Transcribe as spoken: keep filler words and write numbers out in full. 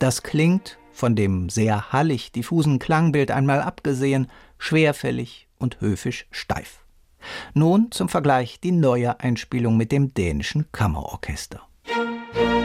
Das klingt, von dem sehr hallig diffusen Klangbild einmal abgesehen, schwerfällig und höfisch steif. Nun zum Vergleich die neue Einspielung mit dem dänischen Kammerorchester.